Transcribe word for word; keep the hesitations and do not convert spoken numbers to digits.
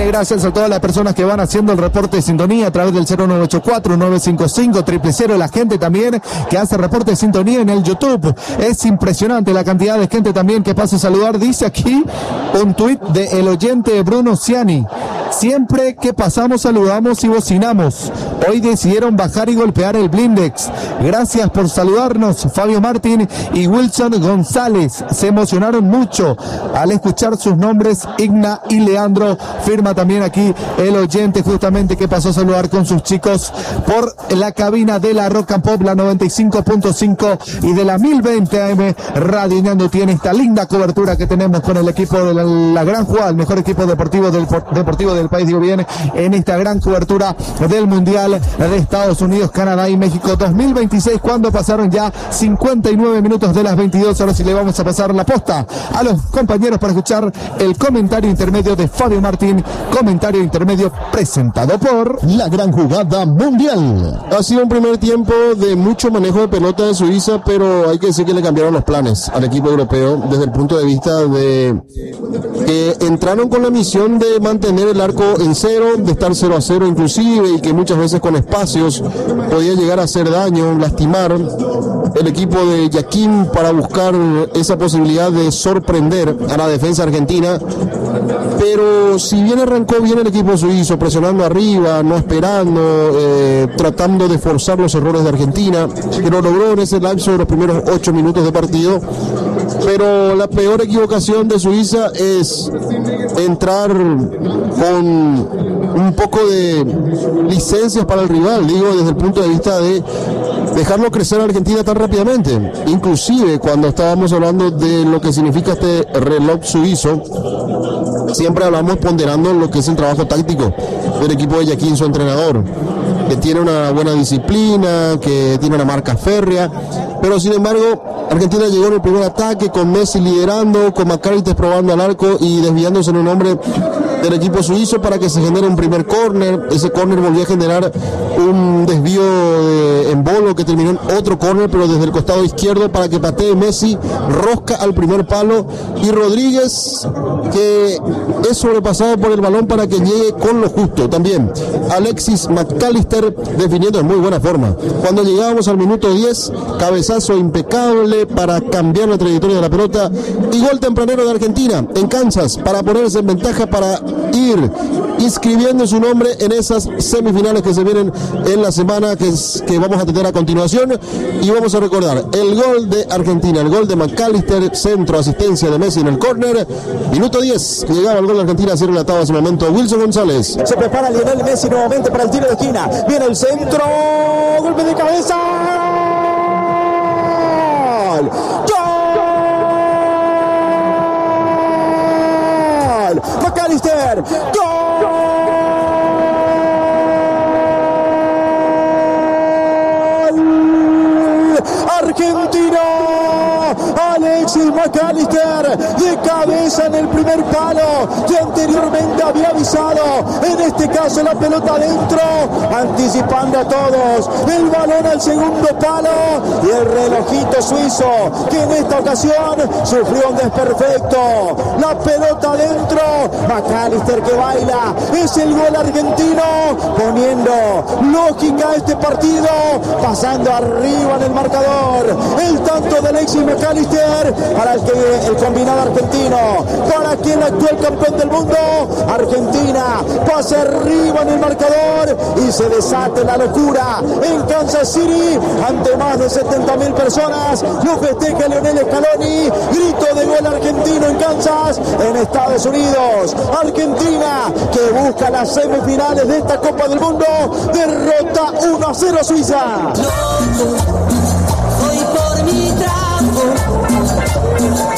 Eh, gracias a todas las personas que van haciendo el reporte de sintonía a través del cero nueve ocho cuatro, nueve cinco cinco, cero cero cero. La gente también que hace reporte de sintonía en el YouTube. Es impresionante la cantidad de gente también que pasa a saludar. Dice aquí un tuit del oyente Bruno Ciani. Siempre que pasamos saludamos y bocinamos. Hoy decidieron bajar y golpear el blindex. Gracias por saludarnos, Fabio Martín y Wilson González. Se emocionaron mucho al escuchar sus nombres, Igna y Leandro. Firma también aquí el oyente justamente que pasó a saludar con sus chicos por la cabina de la Rock and Pop, la noventa y cinco punto cinco y de la mil veinte A M. Radio Ñando tiene esta linda cobertura que tenemos con el equipo de la, la gran jugada, el mejor equipo deportivo del, deportivo del país, digo bien, en esta gran cobertura del Mundial de Estados Unidos, Canadá y México dos mil veintiséis, cuando pasaron ya cincuenta y nueve minutos de las veintidós. Ahora sí le vamos a pasar la posta a los compañeros para escuchar el comentario intermedio de Fabio Martín, comentario intermedio presentado por La Gran Jugada Mundial. Ha sido un primer tiempo de mucho manejo de pelota de Suiza, pero hay que decir que le cambiaron los planes al equipo europeo desde el punto de vista de que entraron con la misión de mantener el arco en cero, de estar cero a cero inclusive, y que muchas veces con espacios podía llegar a hacer daño, lastimar el equipo de Yaquín para buscar esa posibilidad de sorprender a la defensa argentina. Pero si bien arrancó bien el equipo suizo, presionando arriba, no esperando, eh, tratando de forzar los errores de Argentina, que lo logró en ese lapso de los primeros ocho minutos de partido. Pero la peor equivocación de Suiza es entrar con un poco de licencias para el rival, digo, desde el punto de vista de dejarlo crecer a Argentina tan rápidamente. Inclusive cuando estábamos hablando de lo que significa este reloj suizo, siempre hablamos ponderando lo que es el trabajo táctico del equipo de Yaquín, su entrenador, que tiene una buena disciplina, que tiene una marca férrea, pero sin embargo Argentina llegó en el primer ataque con Messi liderando, con McAllister probando al arco y desviándose en un hombre del equipo suizo para que se genere un primer córner. Ese córner volvió a generar un desvío de, en bolo, que terminó en otro córner, pero desde el costado izquierdo, para que patee Messi, rosca al primer palo, y Rodríguez, que es sobrepasado por el balón para que llegue con lo justo. También Alexis McAllister definiendo en muy buena forma. Cuando llegábamos al minuto diez, cabezazo impecable para cambiar la trayectoria de la pelota, y gol tempranero de Argentina en Kansas para ponerse en ventaja, para ir inscribiendo su nombre en esas semifinales que se vienen en la semana que, es, que vamos a tener a continuación. Y vamos a recordar el gol de Argentina, el gol de McAllister, centro, asistencia de Messi en el córner, minuto diez, llegaba el gol de Argentina, así relataba hace un momento Wilson González. Se prepara Lionel Messi nuevamente para el tiro de esquina, viene el centro, golpe de cabeza, ¡gol! ¡Gol! McAllister, ¡gol! Argentina, Alexis McAllister de cabeza en el primer palo, que anteriormente había avisado, en este caso la pelota adentro, anticipando a todos, el balón al segundo palo, y el relojito suizo, que en esta ocasión sufrió un desperfecto, la pelota adentro, McAllister que baila, es el gol argentino, poniendo lógica a este partido, pasando arriba en el marcador, el tanto de Alexis McAllister, para el, que, el combinado argentino, para que el actual campeón del mundo, Argentina, pase arriba en el marcador y se desate la locura en Kansas City, ante más de setenta mil personas, lo festeja Lionel Scaloni, grito de gol argentino en Kansas, en Estados Unidos. Argentina, que busca las semifinales de esta Copa del Mundo, derrota uno a cero Suiza. Loco, voy por mi trago.